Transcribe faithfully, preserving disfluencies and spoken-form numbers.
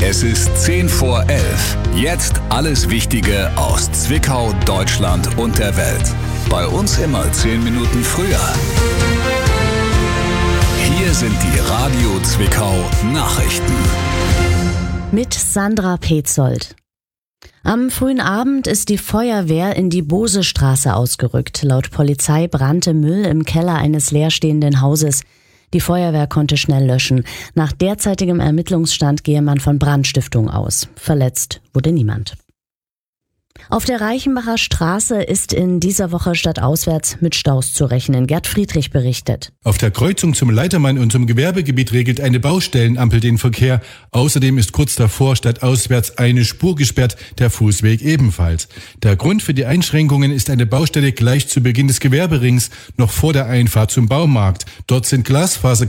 Es ist zehn vor elf. Jetzt alles Wichtige aus Zwickau, Deutschland und der Welt. Bei uns immer zehn Minuten früher. Hier sind die Radio Zwickau Nachrichten. Mit Sandra Petzold. Am frühen Abend ist die Feuerwehr in die Bosestraße ausgerückt. Laut Polizei brannte Müll im Keller eines leerstehenden Hauses. Die Feuerwehr konnte schnell löschen. Nach derzeitigem Ermittlungsstand gehe man von Brandstiftung aus. Verletzt wurde niemand. Auf der Reichenbacher Straße ist in dieser Woche stadtauswärts mit Staus zu rechnen. Gerd Friedrich berichtet. Auf der Kreuzung zum Leitermann und zum Gewerbegebiet regelt eine Baustellenampel den Verkehr. Außerdem ist kurz davor stadtauswärts eine Spur gesperrt, der Fußweg ebenfalls. Der Grund für die Einschränkungen ist eine Baustelle gleich zu Beginn des Gewerberings, noch vor der Einfahrt zum Baumarkt. Dort sind Glasfaser